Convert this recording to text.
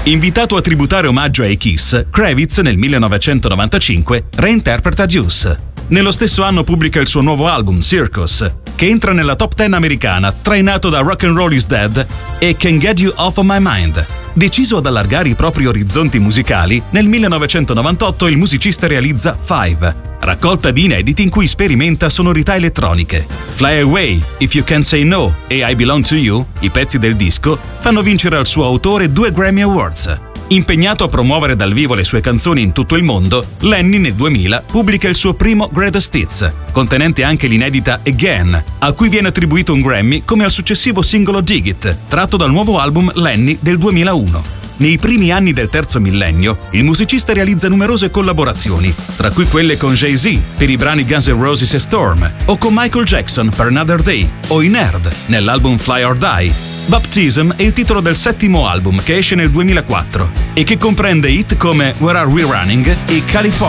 Invitato a tributare omaggio ai Kiss, Kravitz nel 1995 reinterpreta Juice. Nello stesso anno pubblica il suo nuovo album, Circus, che entra nella top 10 americana, trainato da Rock and Roll is Dead e Can't Get You Off of My Mind. Deciso ad allargare i propri orizzonti musicali, nel 1998 il musicista realizza Five, raccolta di inediti in cui sperimenta sonorità elettroniche. Fly Away, If You Can't Say No e I Belong to You, i pezzi del disco, fanno vincere al suo autore 2 Grammy Awards. Impegnato a promuovere dal vivo le sue canzoni in tutto il mondo, Lenny nel 2000 pubblica il suo primo Greatest Hits, contenente anche l'inedita Again, a cui viene attribuito un Grammy come al successivo singolo Dig It, tratto dal nuovo album Lenny del 2001. Nei primi anni del terzo millennio, il musicista realizza numerose collaborazioni, tra cui quelle con Jay-Z per i brani Guns N' Roses e Storm, o con Michael Jackson per Another Day, o i Nerd nell'album Fly or Die. Baptism è il titolo del 7° album che esce nel 2004 e che comprende hit come Where Are We Running e California.